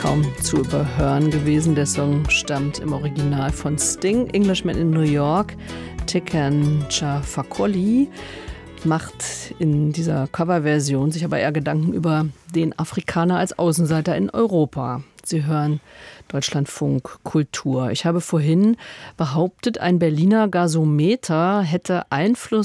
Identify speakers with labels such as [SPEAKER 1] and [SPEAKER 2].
[SPEAKER 1] kaum zu überhören gewesen. Der Song stammt im Original von Sting, Englishman in New York. Tiken Chafakoli macht in dieser Coverversion sich aber eher Gedanken über den Afrikaner als Außenseiter in Europa. Sie hören Deutschlandfunk Kultur. Ich habe vorhin behauptet, ein Berliner Gasometer hätte Einfluss